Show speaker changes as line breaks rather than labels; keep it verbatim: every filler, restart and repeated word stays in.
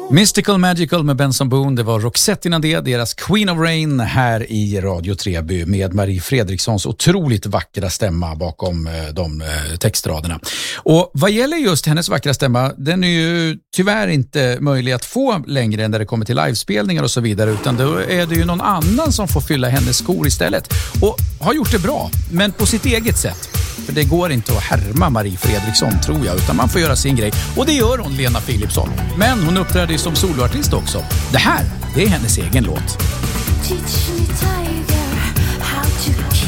Mystical Magical med Benson Boone, det var Roxette innan det, deras Queen of Rain här i Radio Treby med Marie Fredrikssons otroligt vackra stämma bakom de textraderna. Och vad gäller just hennes vackra stämma, den är ju tyvärr inte möjlig att få längre än när det kommer till livespelningar och så vidare, utan då är det ju någon annan som får fylla hennes skor istället och har gjort det bra, men på sitt eget sätt. För det går inte att härma Marie Fredriksson, tror jag, utan man får göra sin grej. Och det gör hon, Lena Philipsson. Men hon uppträder ju som soloartist också. Det här, det är hennes egen låt. Teach me, tiger, how to